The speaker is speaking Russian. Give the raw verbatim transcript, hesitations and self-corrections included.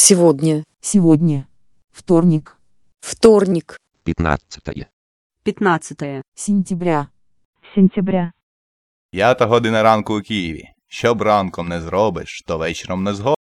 Сегодня. Сегодня. Вторник. Вторник. пятнадцатое. пятнадцатое Сентября. Сентября. П'ята година ранку у Києві. Що б ранком не зробиш, то вечором не згодиш.